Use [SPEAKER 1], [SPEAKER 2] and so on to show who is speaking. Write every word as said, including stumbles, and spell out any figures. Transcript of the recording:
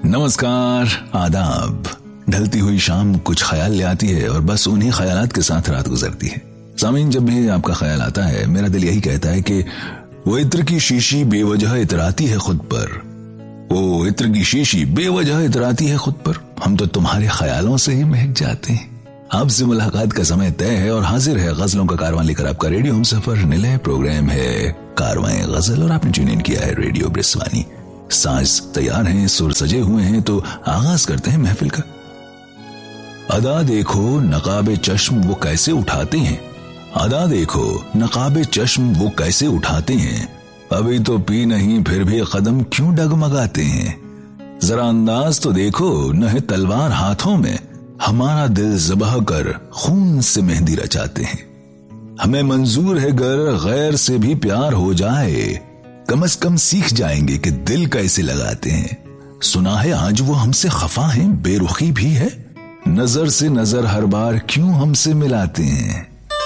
[SPEAKER 1] नमस्कार, आदाब। ढलती हुई शाम कुछ ख्याल ले आती है और बस उन्हीं ख्यालात के साथ रात गुजरती है। सामीन, जब भी आपका ख्याल आता है मेरा दिल यही कहता है कि वो इत्र की शीशी बेवजह इतराती है खुद पर, वो इत्र की शीशी बेवजह इतराती है खुद पर, हम तो तुम्हारे ख्यालों से ही महक जाते हैं। आपसे मुलाकात का समय तय है और हाजिर है गजलों का कारवां लेकर आपका रेडियो हम सफर निलय। प्रोग्राम है कारवां गजल और आपने ट्यून इन किया है रेडियो ब्रिस्वानी। साज तैयार हैं, सुर सजे हुए हैं, तो आगाज करते हैं महफिल का। अदा देखो नकाबे चश्म वो कैसे उठाते हैं, अदा देखो नकाबे चश्म वो कैसे उठाते हैं, अभी तो पी नहीं फिर भी कदम क्यों डगमगाते हैं। जरा अंदाज तो देखो न है तलवार हाथों में, हमारा दिल ज़बह कर खून से मेहंदी रचाते हैं। हमें मंजूर है गर गैर से भी प्यार हो जाए, कम से कम सीख जाएंगे कि दिल कैसे लगाते हैं। सुना है आज वो हमसे खफा हैं, बेरुखी भी है, नजर से नजर हर बार क्यों हमसे मिलाते हैं।